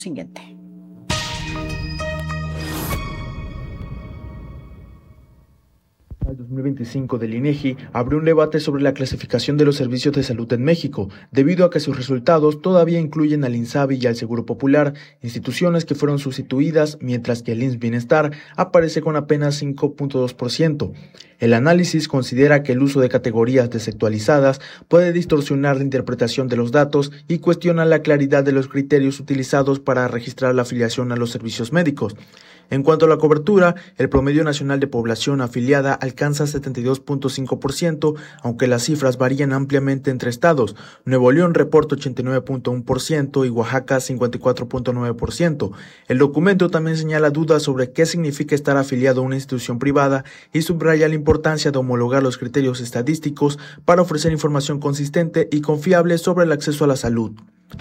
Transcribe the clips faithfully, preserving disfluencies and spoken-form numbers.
siguiente. dos mil veinticinco del INEGI abrió un debate sobre la clasificación de los servicios de salud en México, debido a que sus resultados todavía incluyen al INSABI y al Seguro Popular, instituciones que fueron sustituidas, mientras que el I M S S Bienestar aparece con apenas cinco punto dos por ciento. El análisis considera que el uso de categorías desactualizadas puede distorsionar la interpretación de los datos y cuestiona la claridad de los criterios utilizados para registrar la afiliación a los servicios médicos. En cuanto a la cobertura, el promedio nacional de población afiliada alcanza setenta y dos punto cinco por ciento, aunque las cifras varían ampliamente entre estados. Nuevo León reporta ochenta y nueve punto uno por ciento y Oaxaca cincuenta y cuatro punto nueve por ciento. El documento también señala dudas sobre qué significa estar afiliado a una institución privada y subraya la importancia de homologar los criterios estadísticos para ofrecer información consistente y confiable sobre el acceso a la salud.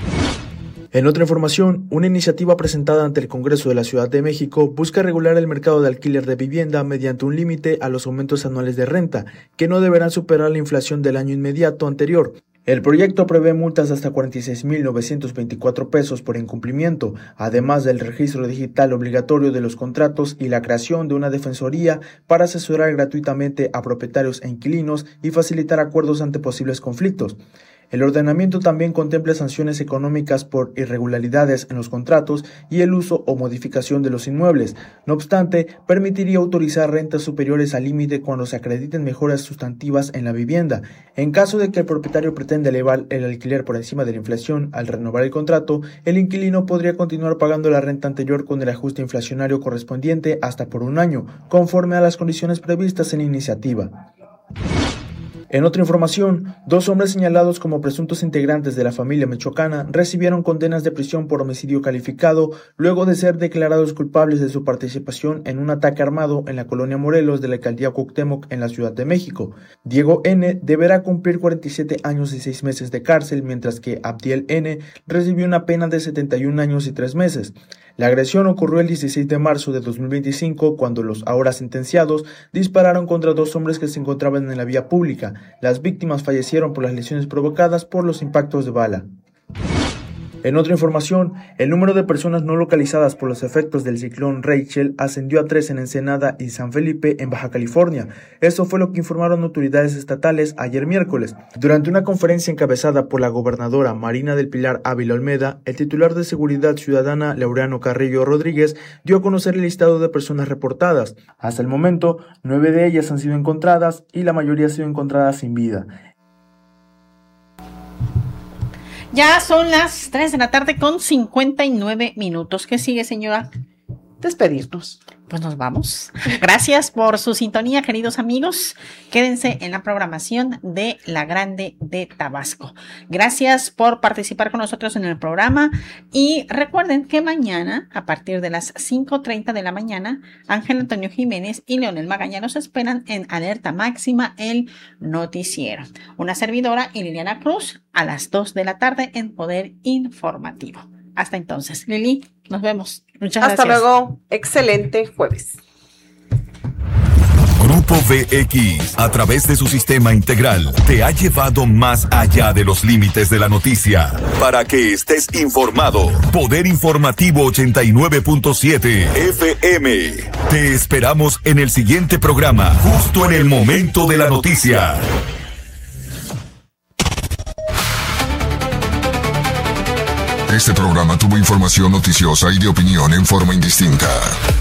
En otra información, una iniciativa presentada ante el Congreso de la Ciudad de México busca regular el mercado de alquiler de vivienda mediante un límite a los aumentos anuales de renta, que no deberán superar la inflación del año inmediato anterior. El proyecto prevé multas de hasta cuarenta y seis mil novecientos veinticuatro pesos por incumplimiento, además del registro digital obligatorio de los contratos y la creación de una defensoría para asesorar gratuitamente a propietarios e inquilinos y facilitar acuerdos ante posibles conflictos. El ordenamiento también contempla sanciones económicas por irregularidades en los contratos y el uso o modificación de los inmuebles. No obstante, permitiría autorizar rentas superiores al límite cuando se acrediten mejoras sustantivas en la vivienda. En caso de que el propietario pretenda elevar el alquiler por encima de la inflación al renovar el contrato, el inquilino podría continuar pagando la renta anterior con el ajuste inflacionario correspondiente hasta por un año, conforme a las condiciones previstas en la iniciativa. En otra información, dos hombres señalados como presuntos integrantes de la familia michoacana recibieron condenas de prisión por homicidio calificado luego de ser declarados culpables de su participación en un ataque armado en la colonia Morelos de la alcaldía Cuauhtémoc en la Ciudad de México. Diego N. deberá cumplir cuarenta y siete años y seis meses de cárcel, mientras que Abdiel N. recibió una pena de setenta y un años y tres meses. La agresión ocurrió el dieciséis de marzo de dos mil veinticinco, cuando los ahora sentenciados dispararon contra dos hombres que se encontraban en la vía pública. Las víctimas fallecieron por las lesiones provocadas por los impactos de bala. En otra información, el número de personas no localizadas por los efectos del ciclón Rachel ascendió a tres en Ensenada y San Felipe, en Baja California. Eso fue lo que informaron autoridades estatales ayer miércoles. Durante una conferencia encabezada por la gobernadora Marina del Pilar Ávila Olmeda, el titular de Seguridad Ciudadana, Laureano Carrillo Rodríguez, dio a conocer el listado de personas reportadas. Hasta el momento, nueve de ellas han sido encontradas y la mayoría han sido encontradas sin vida. Ya son las tres de la tarde con cincuenta y nueve minutos. ¿Qué sigue, señora? Despedirnos. Pues nos vamos. Gracias por su sintonía, queridos amigos. Quédense en la programación de La Grande de Tabasco. Gracias por participar con nosotros en el programa. Y recuerden que mañana, a partir de las cinco treinta de la mañana, Ángel Antonio Jiménez y Leonel Magaña nos esperan en Alerta Máxima, el noticiero. Una servidora y Liliana Cruz a las dos de la tarde en Poder Informativo. Hasta entonces, Lili, nos vemos. Muchas Hasta gracias. Hasta luego. Excelente jueves. Grupo V X, a través de su sistema integral, te ha llevado más allá de los límites de la noticia para que estés informado. Poder Informativo ochenta y nueve punto siete F M. Te esperamos en el siguiente programa, justo en el momento de la noticia. Este programa tuvo información noticiosa y de opinión en forma indistinta.